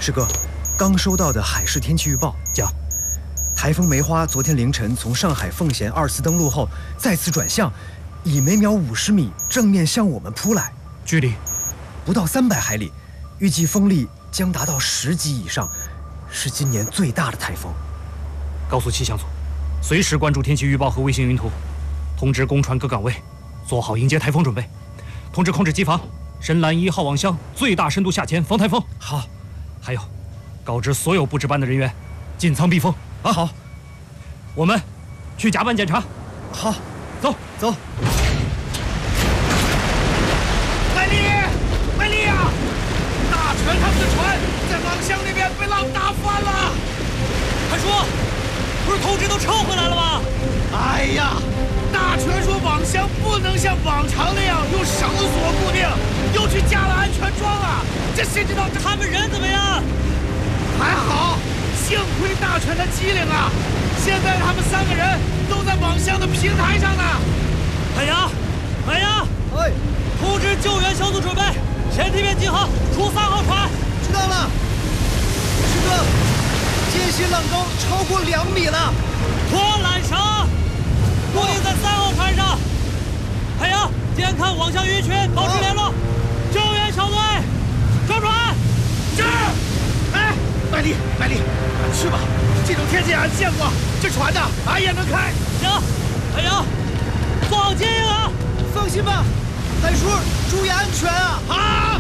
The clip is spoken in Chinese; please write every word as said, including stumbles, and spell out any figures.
师哥，刚收到的海事天气预报讲， 台风梅花昨天凌晨从上海奉贤二次登陆后，再次转向，以每秒五十米正面向我们扑来， 距离不到三百海里，预计风力将达到十级以上，是今年最大的台风。 告诉气象组，随时关注天气预报和卫星云图，通知公船各岗位，做好迎接台风准备。通知控制机房，深蓝一号网箱最大深度下潜防台风。 好， 还有，告知所有布置班的人员，进舱避风。 啊，好， 我们去甲板检查。 好， 走走。 麦丽，麦丽呀！大船他们的船在网箱那边被浪打翻了。 他说，不是通知都撤回来了吗？ 哎呀，大船说网箱不能像往常那样用绳索固定，又去加了安全桩啊！这谁知道他们人怎么样？ 还好，幸亏大船他机灵啊！现在他们三个人都在网箱的平台上呢。 海洋，海洋， 哎， 通知救援小组准备，前梯面集合，出三号船。 知道了。师哥，间隙浪高超过两米了。 拖缆绳，固定在三号船上。海洋，监看网箱鱼群，保持联络。救援小队，上船。 是。哎，麦丽，麦丽，去吧。这种天气俺见过，这船呢，俺也能开。 行，海洋，做好接应啊！ 放心吧，海叔，注意安全啊！ 好。